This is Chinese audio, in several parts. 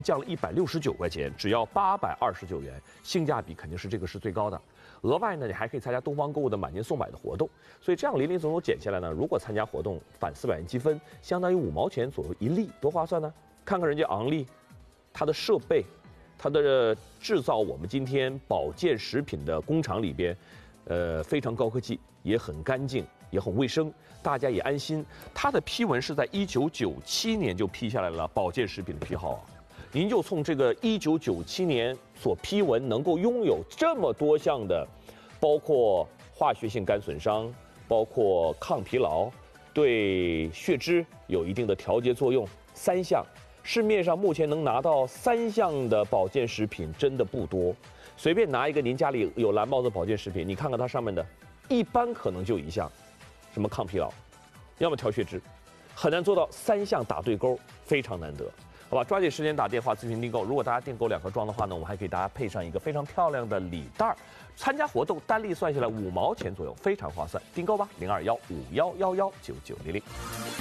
降了169块钱，只要829元，性价比肯定是这个是最高的。额外呢，你还可以参加东方购物的满减送买的活动，所以这样零零总总减下来呢，如果参加活动返400元积分，相当于5毛钱左右一粒，多划算呢！看看人家昂立，它的设备，它的制造我们今天保健食品的工厂里边，非常高科技，也很干净，也很卫生，大家也安心。它的批文是在1997年就批下来了保健食品的批号啊。您就从这个1997年所批文能够拥有这么多项的，包括化学性肝损伤，包括抗疲劳，对血脂有一定的调节作用，3项，市面上目前能拿到3项的保健食品真的不多。随便拿一个您家里有蓝帽子保健食品，你看看它上面的，一般可能就1项，什么抗疲劳，要么调血脂，很难做到3项打对勾，非常难得。好吧，抓紧时间打电话咨询订购。如果大家订购2盒装的话呢，我们还给大家配上一个非常漂亮的礼袋儿。参加活动单粒算下来5毛钱左右，非常划算。订购吧，0215119900。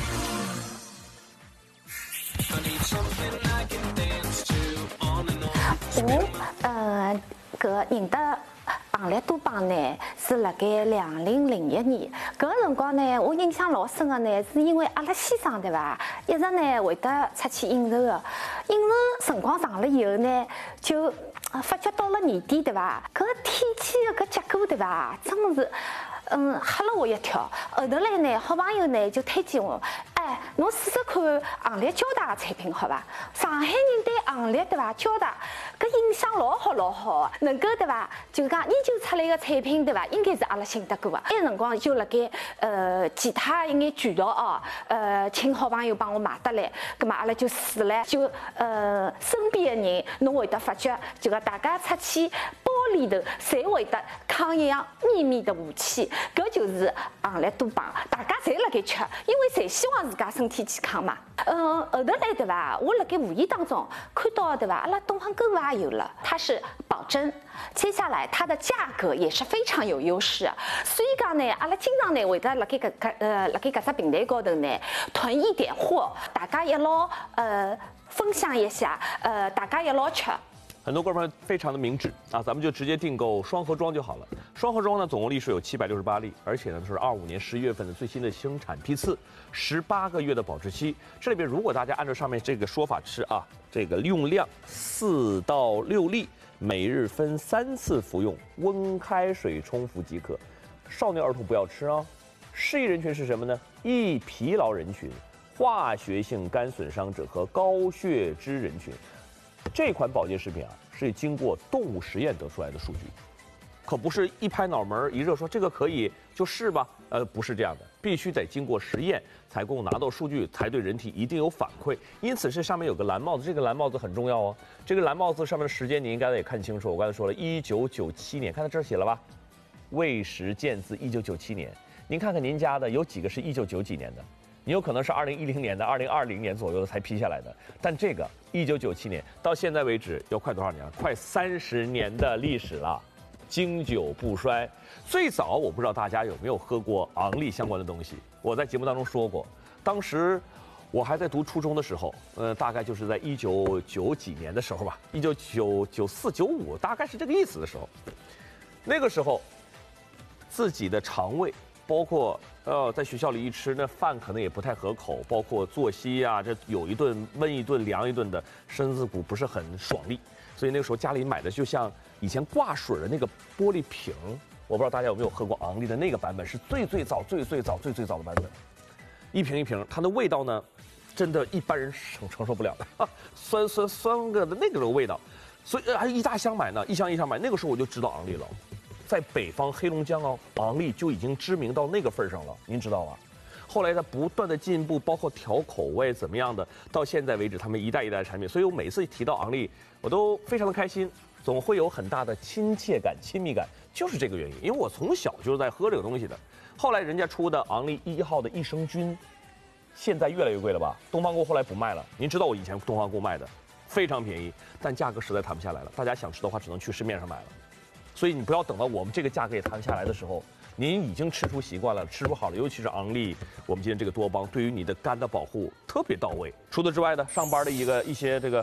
我认得昂立多邦呢，是辣盖2001年。搿个辰光呢，我印象老深个呢，是因为阿拉先生对伐，一直呢会得出去应酬个，应酬辰光长了以后呢，就发觉到了年底对伐，搿天气的搿结果对伐，真是。吓了我一跳。后头来呢，好朋友呢就推荐我，侬试试看昂立交大的产品，好伐？上海人对昂立对伐，交大搿印象老好，能够对伐，就讲研究出来的产品对伐，应该是阿拉信得过的。那辰光就辣盖其他一眼渠道哦，请好朋友帮我买得来，葛末阿拉就试了，就身边的人侬会得发觉，就讲大家出去包里头侪会得扛一样秘密的武器。搿就是昂立多邦，大家侪辣盖吃，因为侪希望自家身体健康嘛。后头来对伐？我辣盖无意当中看到对伐？阿拉东方购物也有了，它是保真。接下来它的价格也是非常有优势，所以讲呢，阿拉经常呢会得辣盖搿只平台高头呢囤一点货，大家一道分享一下，大家一道吃。 很多观众非常的明智啊，咱们就直接订购双盒装就好了。双盒装呢，总共粒数有768粒，而且呢是25年11月份的最新的生产批次，18个月的保质期。这里边如果大家按照上面这个说法吃啊，这个用量4到6粒，每日分3次服用，温开水冲服即可。少年儿童不要吃哦。适宜人群是什么呢？易疲劳人群、化学性肝损伤者和高血脂人群。这款保健食品啊，是经过动物实验得出来的数据，可不是一拍脑门一热说这个可以就是吧？不是这样的，必须得经过实验才够拿到数据，才对人体一定有反馈。因此，这上面有个蓝帽子，这个蓝帽子很重要哦。这个蓝帽子上面的时间你应该也看清楚，我刚才说了，1997年，看到这儿写了吧？卫食健字1997年，您看看您家的有几个是1990几年的？你有可能是2010年的、2020年左右才批下来的，但这个1997年到现在为止要快多少年了？快30年的历史了，经久不衰。最早我不知道大家有没有喝过昂立相关的东西，我在节目当中说过，当时我还在读初中的时候，大概就是在1990几年的时候吧，1994、95，大概是这个意思的时候，那个时候自己的肠胃。包括在学校里一吃那饭可能也不太合口，包括作息啊，这有一顿温一顿凉一顿的，身子骨不是很爽利，所以那个时候家里买的就像以前挂水的那个玻璃瓶，我不知道大家有没有喝过昂立的那个版本，是最早的版本，一瓶一瓶，它的味道呢，真的一般人承受不了的，酸个的那个味道，所以还一大箱买呢，一箱买，那个时候我就知道昂立了。在北方黑龙江昂立就已经知名到那个份上了，您知道吧？后来它不断的进步，包括调口味怎么样的，到现在为止他们一代一代的产品，所以我每次提到昂立，我都非常的开心，总会有很大的亲切感、亲密感，就是这个原因。因为我从小就是在喝这个东西的，后来人家出的昂立1号的益生菌，现在越来越贵了吧？东方购后来不卖了，您知道我以前东方购卖的非常便宜，但价格实在谈不下来了，大家想吃的话只能去市面上买了。所以你不要等到我们这个价格也谈下来的时候，您已经吃出习惯了，吃出好了，尤其是昂立，我们今天这个多邦对于你的肝的保护特别到位。除此之外呢，上班的一些这个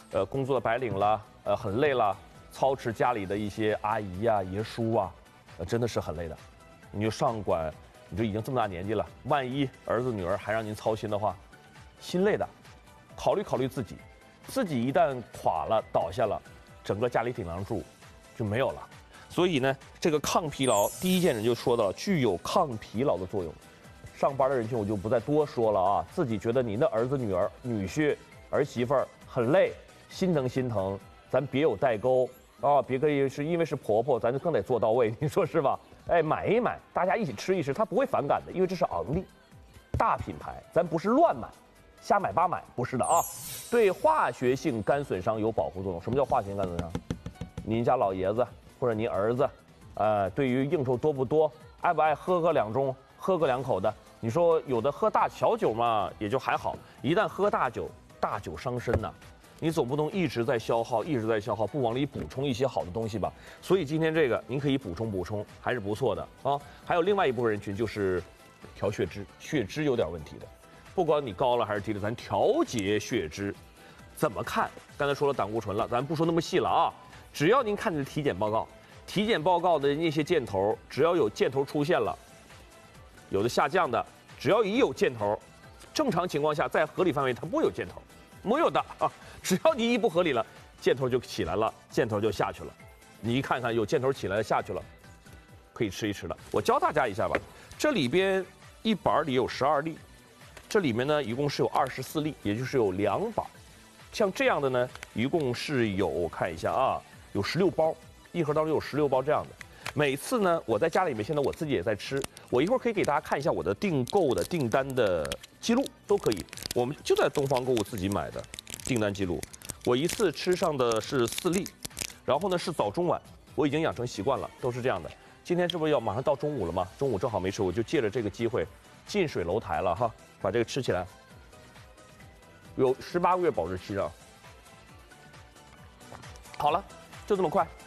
工作的白领啦，很累了，操持家里的一些阿姨呀、爷叔啊，真的是很累的。你就上管，你就已经这么大年纪了，万一儿子女儿还让您操心的话，心累的。考虑考虑自己，自己一旦垮了倒下了，整个家里顶梁柱就没有了。所以呢，这个抗疲劳，第一件人就说到了具有抗疲劳的作用。上班的人群我就不再多说了啊，自己觉得您的儿子、女儿、女婿、儿媳妇儿很累，心疼心疼，咱别有代沟啊，别可以是因为是婆婆，咱就更得做到位，你说是吧？哎，买一买，大家一起吃一吃，他不会反感的，因为这是昂利，大品牌，咱不是乱买，瞎买八买，不是的啊。对化学性肝损伤有保护作用。什么叫化学性肝损伤？您家老爷子或者您儿子，对于应酬多不多，爱不爱喝个2盅，喝个2口的。你说有的喝大小酒嘛，也就还好，一旦喝大酒，大酒伤身呐。你总不能一直在消耗，一直在消耗，不往里补充一些好的东西吧？所以今天这个您可以补充补充，还是不错的啊。还有另外一部分人群就是调血脂，血脂有点问题的，不管你高了还是低了，咱调节血脂，怎么看？刚才说了胆固醇了，咱不说那么细了啊。只要您看你的体检报告，体检报告的那些箭头，只要有箭头出现了，有的下降的，只要一有箭头，正常情况下在合理范围它不会有箭头，没有的啊。只要你一不合理了，箭头就起来了，箭头就下去了。你一看看有箭头起来了下去了，可以吃一吃了。我教大家一下吧，这里边一板里有12粒，这里面呢一共是有24粒，也就是有2板。像这样的呢，一共是有，我看一下啊，有16包，一盒当中有16包这样的。每次呢，我在家里面，现在我自己也在吃，我一会儿可以给大家看一下我的订购的订单的记录，都可以。我们就在东方购物自己买的订单记录，我一次吃上的是4粒，然后呢是早中晚，我已经养成习惯了，都是这样的。今天这不是要马上到中午了吗？中午正好没吃，我就借着这个机会近水楼台了哈，把这个吃起来。有18个月保质期啊。好了，就这么快，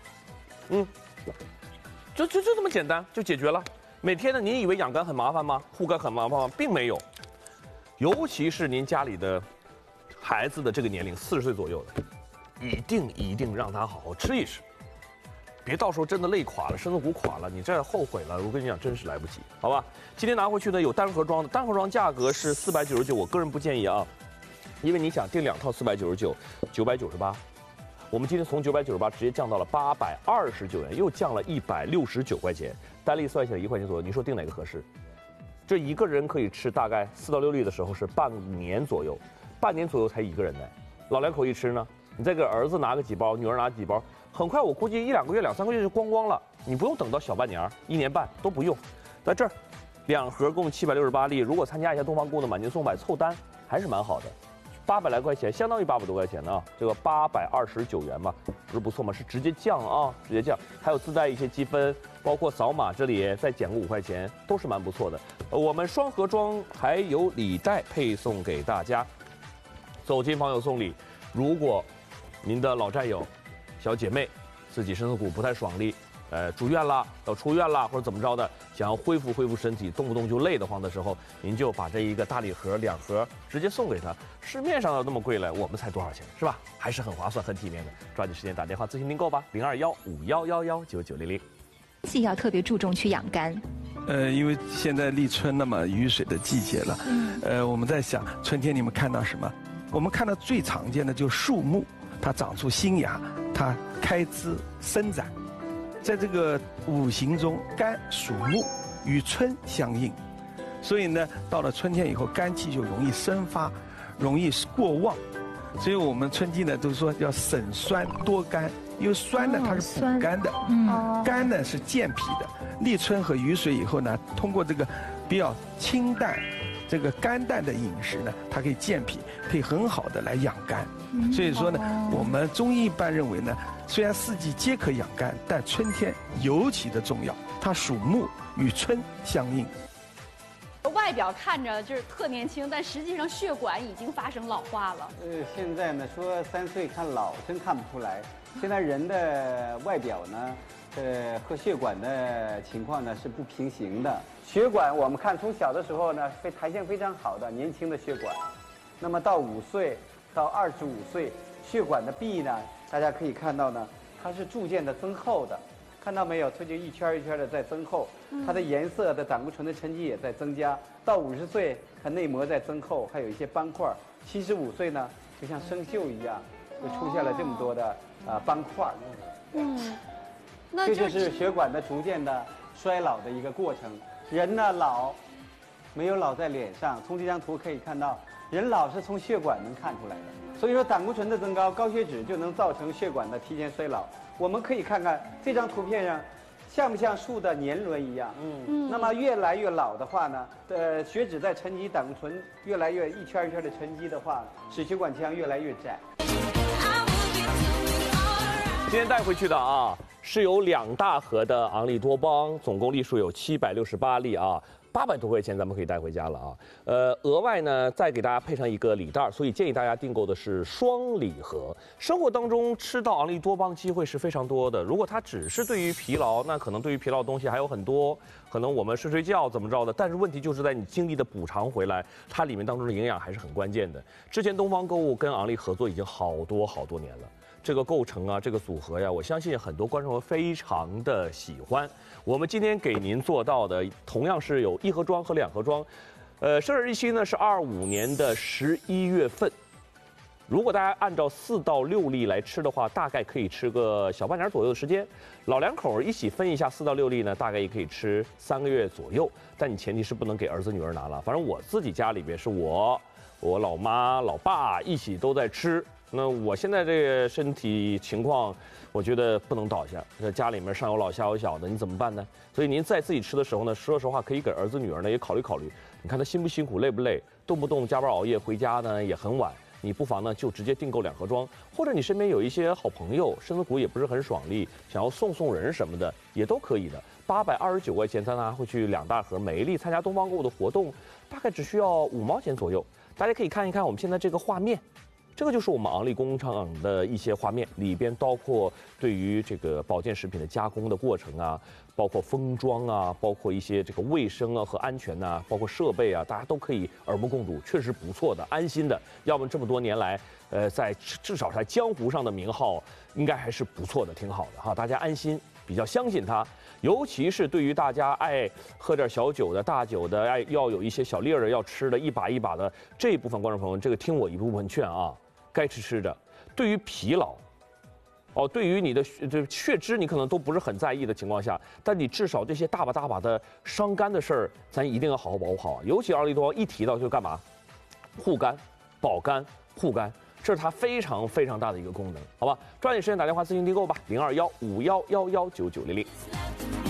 就这么简单就解决了。每天呢，您以为养肝很麻烦吗？护肝很麻烦吗？并没有，尤其是您家里的孩子的这个年龄，40岁左右的，一定让他好好吃一吃，别到时候真的累垮了，身子骨垮了，你这后悔了，我跟你讲，真是来不及，好吧？今天拿回去呢有单盒装的，单盒装价格是499，我个人不建议啊，因为你想订2套499，998。我们今天从998直接降到了829元，又降了169块钱，单粒算下来1块钱左右，你说订哪个合适？这一个人可以吃大概4到6粒的时候是半年左右，半年左右才一个人呢。老2口一吃呢，你再给儿子拿个几包，女儿拿几包，很快我估计1、2个月、2、3个月就光了，你不用等到小半年、1年半都不用。在这儿，2盒共768粒，如果参加一下东方购物的满斤送百凑单，还是蛮好的。800来块钱，相当于800多块钱呢啊，这个829元嘛，不是不错吗？是直接降啊，直接降，还有自带一些积分，包括扫码这里再减个5块钱，都是蛮不错的。我们双盒装还有礼袋配送给大家，走亲访友送礼。如果您的老战友、小姐妹自己身子骨不太爽利，住院了，要出院了，或者怎么着的，想要恢复身体，动不动就累得慌的时候，您就把这一个大礼盒2盒直接送给他。市面上要那么贵了，我们才多少钱，是吧？还是很划算、很体面的。抓紧时间打电话咨询订购吧，021-5111-9900。 既要特别注重去养肝。 因为现在立春了嘛，雨水的季节了。我们在想，春天你们看到什么？我们看到最常见的就是树木，它长出新芽，它开枝生长。在这个五行中，肝属木，与春相应，所以呢，到了春天以后，肝气就容易生发，容易过旺。所以我们春季呢都说要省酸多甘，因为酸呢它是补肝的，甘呢是健脾的。立春和雨水以后呢，通过这个比较清淡、这个甘淡的饮食呢，它可以健脾，可以很好的来养肝。所以说呢，我们中医一般认为呢，虽然4季皆可养肝，但春天尤其的重要，它属木，与春相应。 外表看着就是特年轻，但实际上血管已经发生老化了。 现在呢说3岁看老，真看不出来。现在人的外表呢，和血管的情况呢是不平行的。血管我们看从小的时候呢，弹性非常好的年轻的血管，那么到5岁到25岁， 血管的壁呢，大家可以看到呢，它是逐渐的增厚的，看到没有？它就一圈一圈的在增厚，它的颜色的胆固醇的沉积也在增加。到50岁，它内膜在增厚，还有一些斑块。75岁呢，就像生锈一样，就出现了这么多的斑块。 那这就是血管的逐渐的衰老的一个过程。人呢老，没有老在脸上。从这张图可以看到，人老是从血管能看出来的。所以说，胆固醇的增高、高血脂就能造成血管的提前衰老。我们可以看看这张图片上，像不像树的年轮一样？那么越来越老的话呢，血脂在沉积，胆固醇越来越一圈一圈的沉积的话，使血管腔越来越窄。 今天带回去的啊，是有2大盒的昂利多邦，总共粒数有768粒啊。800多块钱咱们可以带回家了啊，额外呢再给大家配上一个礼袋，所以建议大家订购的是双礼盒。生活当中吃到昂利多邦机会是非常多的，如果它只是对于疲劳，那可能对于疲劳的东西还有很多，可能我们睡觉怎么着的，但是问题就是在你精力的补偿回来，它里面当中的营养还是很关键的。之前东方购物跟昂利合作已经好多年了。这个构成啊，这个组合呀，我相信很多观众非常的喜欢。我们今天给您做到的，同样是有1盒装和2盒装，生日日期呢是25年的11月份。如果大家按照4到6粒来吃的话，大概可以吃个小半年左右的时间。老两口一起分一下4到6粒呢，大概也可以吃3个月左右。但你前提是不能给儿子女儿拿了。反正我自己家里边是我老妈、老爸一起都在吃。那我现在这个身体情况，我觉得不能倒下。这家里面上有老下有小的，你怎么办呢？所以您在自己吃的时候呢，说实话可以给儿子女儿呢也考虑考虑。你看他辛不辛苦、累不累，动不动加班熬夜回家呢也很晚。你不妨呢就直接订购2盒装，或者你身边有一些好朋友，身子骨也不是很爽利，想要送人什么的也都可以的。829块钱，咱拿回去2大盒，每一粒参加东方购物的活动，大概只需要5毛钱左右。大家可以看一看我们现在这个画面。这个就是我们昂利工厂的一些画面，里边包括对于这个保健食品的加工的过程啊，包括封装啊，包括一些这个卫生啊和安全呐，包括设备啊，大家都可以耳目共睹，确实不错的，安心的。要么这么多年来，在至少在江湖上的名号，应该还是不错的，挺好的哈，大家安心，比较相信它。尤其是对于大家爱喝点小酒的、大酒的，爱要有一些小粒儿的要吃的，一把一把的这一部分观众朋友，这个听我一部分劝啊。该吃的，对于疲劳，对于你的血脂，你可能都不是很在意的情况下，但你至少这些大把的伤肝的事儿，咱一定要好好保护好。尤其昂利多一提到就干嘛，护肝、保肝、护肝，这是它非常大的一个功能，好吧？抓紧时间打电话咨询订购吧，0215111990。